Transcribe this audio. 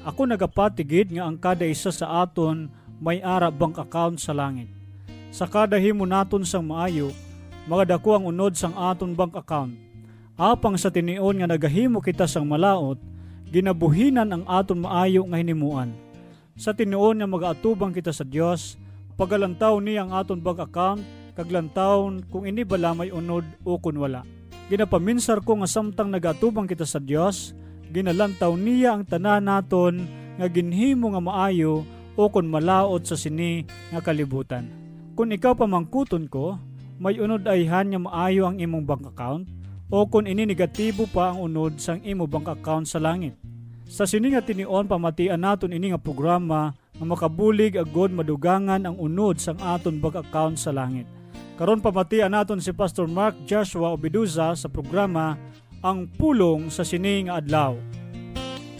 Ako nagapatigid nga ang kada isa sa aton may ara bank account sa langit. Sa kada himo naton sang maayo, mga dako ang unod sang aton bank account. Apang sa tinion nga nagahimo kita sang malaot, ginabuhinan ang aton maayo nga hinimuan. Sa tinion nga magaatubang kita sa Dios, pagalantaw niya ang aton bank account, kaglantaw kung ini bala may unod o kun wala. Ginapaminsar ko nga samtang nagaatubang kita sa Dios, ginalantaw niya ang tanan naton nga ginhimo nga maayo o kun malaot sa sini nga kalibutan. Kung ikaw pamangkuton ko, may unod ayhan nga maayo ang imong bank account o kung ini negatibo pa ang unod sang imo bank account sa langit. Sa sini nga tinion pamatian naton ini nga programa nga makabulig agod madugangan ang unod sang aton bank account sa langit. Karon pamatian naton si Pastor Mark Joshua Obiduza sa programa Ang Pulong sa Sini nga Adlaw.